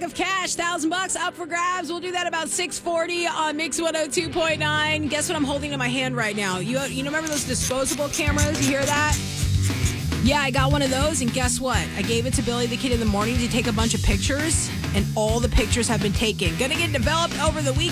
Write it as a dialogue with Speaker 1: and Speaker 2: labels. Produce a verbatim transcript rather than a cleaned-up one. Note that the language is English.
Speaker 1: of cash, thousand bucks up for grabs. We'll do that about six forty on Mix one oh two point nine. Guess what I'm holding in my hand right now? You you remember those disposable cameras? You hear that? Yeah, I got one of those, and guess what? I gave it to Billy the Kid in the morning to take a bunch of pictures, and all the pictures have been taken. Gonna get developed over the weekend.